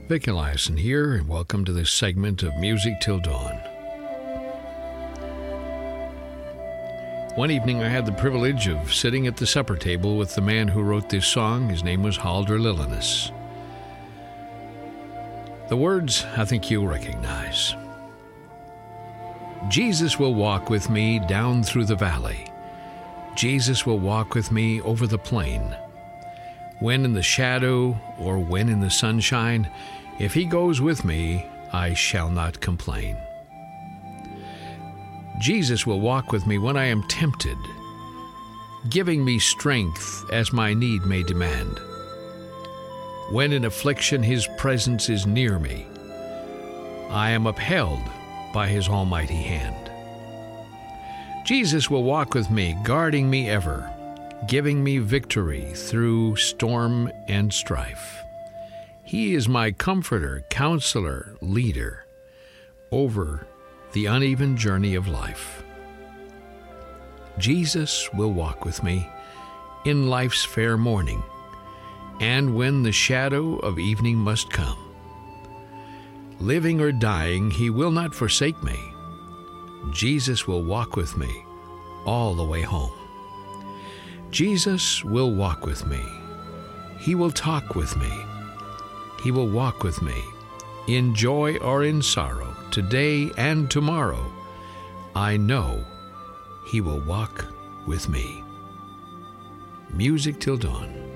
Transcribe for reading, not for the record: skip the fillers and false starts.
Vic Eliason here, and welcome to this segment of Music Till Dawn. One evening I had the privilege of sitting at the supper table with the man who wrote this song. His name was Halder Lillenes. The words I think you'll recognize. Jesus will walk with me down through the valley. Jesus will walk with me over the plain. When in the shadow or when in the sunshine, if he goes with me, I shall not complain. Jesus will walk with me when I am tempted, giving me strength as my need may demand. When in affliction his presence is near me, I am upheld by his almighty hand. Jesus will walk with me, guarding me ever, giving me victory through storm and strife. He is my comforter, counselor, leader over the uneven journey of life. Jesus will walk with me in life's fair morning, and when the shadow of evening must come. Living or dying, he will not forsake me. Jesus will walk with me all the way home. Jesus will walk with me. He will talk with me. He will walk with me in joy or in sorrow, today and tomorrow. I know he will walk with me. Music Till Dawn.